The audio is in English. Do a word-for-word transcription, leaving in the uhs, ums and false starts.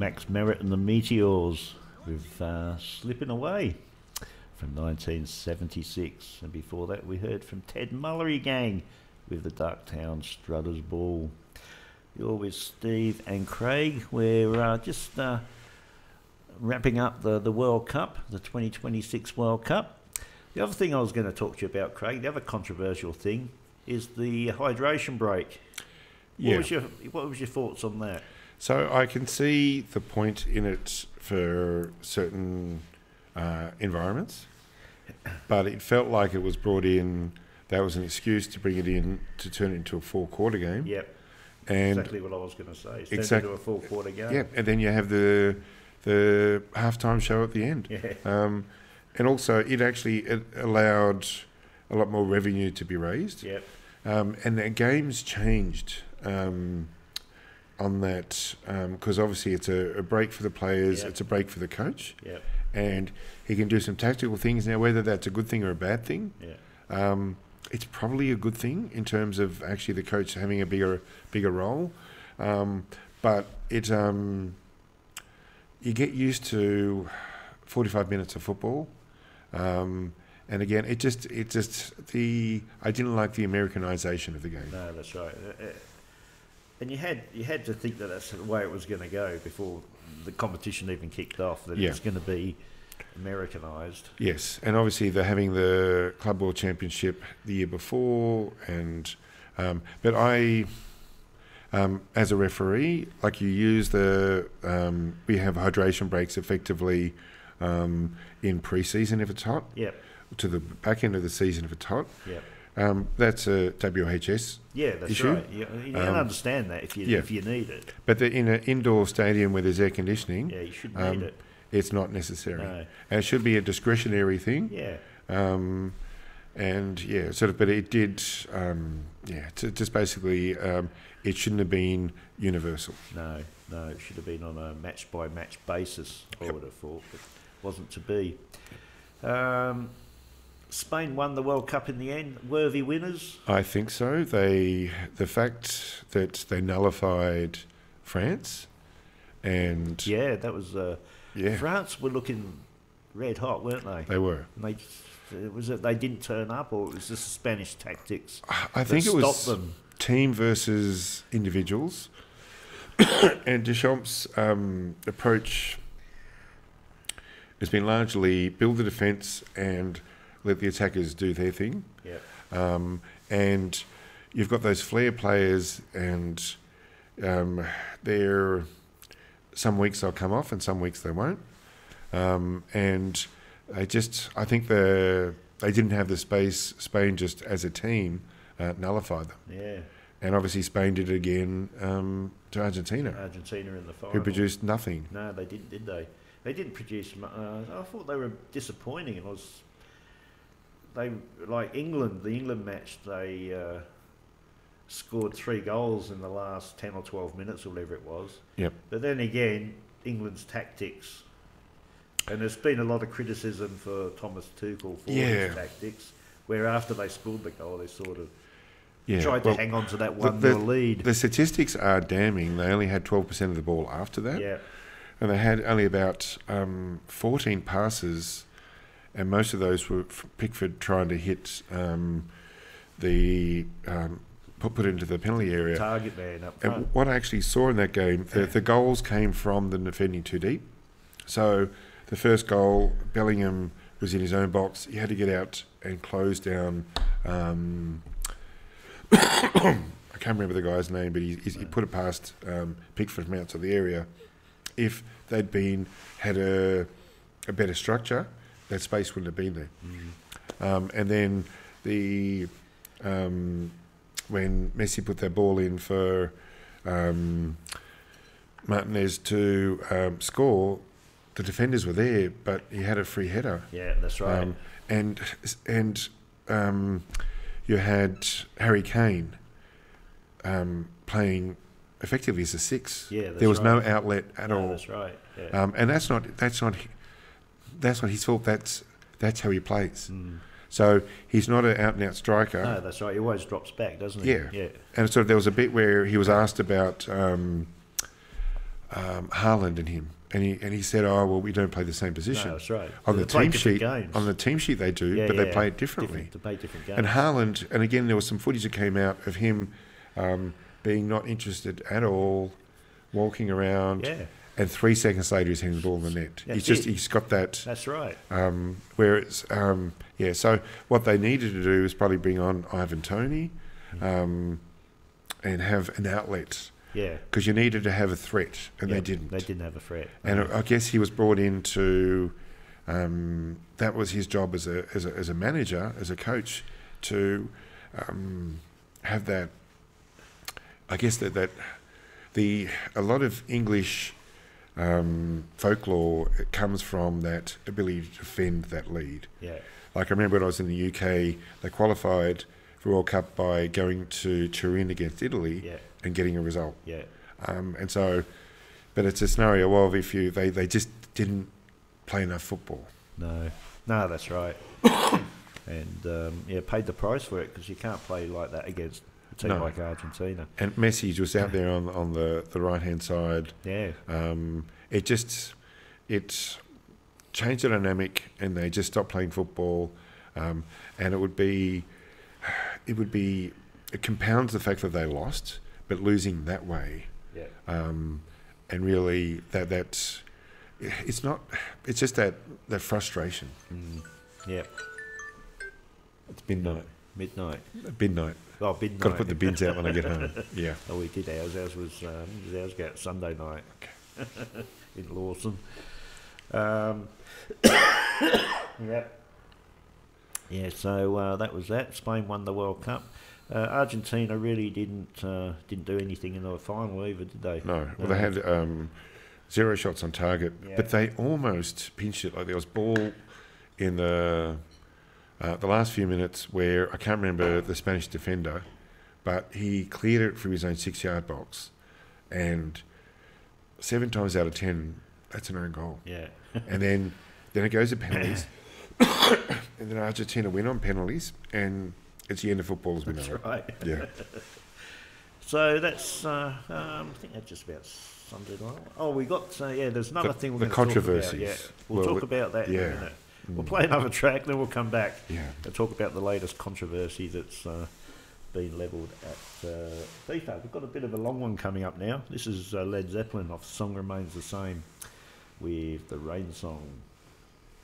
Max Merritt and the Meteors with uh, Slipping Away from nineteen seventy-six. And before that we heard from Ted Mullery Gang with the Darktown Strutters Ball. You're with Steve and Craig. We're uh, just uh, wrapping up the, the World Cup, the twenty twenty-six World Cup. The other thing I was going to talk to you about, Craig, the other controversial thing is the hydration break. What, yeah. was your, what was your thoughts on that? So I can see the point in it for certain uh, environments, but it felt like it was brought in, that was an excuse to bring it in to turn it into a four-quarter game. Yep, and exactly what I was going to say. It's exact, turned into a four-quarter game. Yeah, and then you have the the halftime show at the end. Yeah. Um, and also, it actually it allowed a lot more revenue to be raised. Yep. Um, and the games changed um, on that because um, obviously it's a, a break for the players, yep. it's a break for the coach, yep. and he can do some tactical things. Now, whether that's a good thing or a bad thing, yeah. um, it's probably a good thing in terms of actually the coach having a bigger bigger role. Um, but it um, you get used to forty-five minutes of football. Um, And again, it just, it just, the, I didn't like the Americanization of the game. No, that's right. Uh, uh, and you had you had to think that that's the way it was going to go before the competition even kicked off, that Yeah. it was going to be Americanized. Yes, and obviously they're having the Club World Championship the year before, and um, but I, um, as a referee, like you use the, um, we have hydration breaks effectively um, in pre-season if it's hot. Yep. To the back end of the season if it's hot. Yep. Um, that's a W H S Yeah, that's issue. right. You, you Um, can understand that if you yeah. if you need it. But the, in an indoor stadium where there's air conditioning, Yeah, you should um, need it. it's not necessary. No. And it should be a discretionary thing. Yeah. Um, and yeah, sort of, but it did, um, yeah, to, just basically, um, it shouldn't have been universal. No, no, it should have been on a match by match basis, I Yep. would have thought, but wasn't to be. Um, Spain won the World Cup in the end. Worthy winners? I think so. They, the fact that they nullified France, and Yeah, that was. Uh, yeah, France were looking red hot, weren't they? they were. And they was it they didn't turn up, or it was just Spanish tactics? I think it that was stopped them. team versus individuals, and Deschamps' um, approach has been largely build the defence and let the attackers do their thing. Yeah. Um, and you've got those flair players, and um, they're some weeks they'll come off and some weeks they won't. Um, and they just, I think the they didn't have the space. Spain just as a team uh, nullified them. Yeah. And obviously Spain did it again um, to Argentina, Argentina in the final. who produced nothing. No, they didn't, did they? They didn't produce. mu- Uh, I thought they were disappointing. It was. They like England. The England match. They uh, scored three goals in the last ten or twelve minutes, or whatever it was. Yep. But then again, England's tactics, and there's been a lot of criticism for Thomas Tuchel for Yeah. his tactics, where after they scored the goal, they sort of Yeah. tried well, to hang on to that the- one the- nil lead. The statistics are damning. They only had twelve percent of the ball after that. Yeah, And they had only about um, fourteen passes, and most of those were f- Pickford trying to hit um, the um, put, put into the penalty area. target man up front. And what I actually saw in that game, the, the goals came from the defending too deep. So the first goal, Bellingham was in his own box. He had to get out and close down. Um, I can't remember the guy's name, but he, he, he put it past um, Pickford from outside the area. If they'd been had a, a better structure, that space wouldn't have been there. Mm. Um, and then the um, when Messi put that ball in for um, Martinez to um, score, the defenders were there, but he had a free header. Yeah, that's right. Um, and and um, you had Harry Kane um, playing effectively as a six. Yeah, that's there was right. no outlet at No, all. that's right. Yeah. Um, and that's not that's not that's not his fault. That's that's how he plays. Mm. So he's not an out and out striker. No, that's right. He always drops back, doesn't he? Yeah. Yeah. And so there was a bit where he was asked about um, um, Haaland and him, and he and he said, "Oh well, we don't play the same position." No, that's right. On They the play team different sheet, games. on the team sheet they do, Yeah, but they yeah. play it differently. Different, they play different games. And Haaland, and again, there was some footage that came out of him um, being not interested at all, walking around, yeah, and three seconds later he's hitting the ball in the net. That's he's just it. he's got that. that's right. Um, whereas, um, yeah, so what they needed to do was probably bring on Ivan Toney, um, and have an outlet. Yeah, Because you needed to have a threat, and yeah, they didn't. They didn't have a threat. And I guess he was brought in to, um, that was his job as a, as a as a manager, as a coach, to um, have that. I guess that that the a lot of English um, folklore comes from that ability to defend that lead. Yeah, Like I remember when I was in the U K, they qualified for World Cup by going to Turin against Italy yeah, and getting a result. yeah, Um, and so, but it's a scenario of if you they, they just didn't play enough football. no, no, that's right. And um, yeah, paid the price for it because you can't play like that against a team No. like Argentina. And Messi was out there on on the, the right hand side. Yeah, Um, it just it changed the dynamic, and they just stopped playing football. Um, and it would be it would be it compounds the fact that they lost, but losing that way. yeah, Um, and really that that's it's not it's just that that frustration. mm, yeah. It's midnight. Midnight. Midnight. Oh, midnight. Got to put the bins out when I get home. Yeah. Oh, we did ours. Ours was um, ours go out Sunday night in Lawson. Um, yeah, yeah. So uh, that was that. Spain won the World Cup. Uh, Argentina really didn't uh, didn't do anything in the final either, did they? No. Well, they had um, zero shots on target, Yeah. but they almost pinched it. Like there was ball in the uh, the last few minutes where I can't remember the Spanish defender, but he cleared it from his own six-yard box, and seven times out of ten, that's an own goal. Yeah. And then then it goes to penalties, and then Argentina win on penalties, and it's the end of football as we know That's it. right. Yeah. So that's uh, um, I think that just about sums it all. Oh, we got uh, yeah. There's another The- thing we're the going to talk about. controversies. Yeah, we'll, Well, talk about that in yeah. a minute. We'll play another track, then we'll come back Yeah. and talk about the latest controversy that's uh, been levelled at uh, FIFA. We've got a bit of a long one coming up now. This is uh, Led Zeppelin off "Song Remains the Same" with the Rain Song.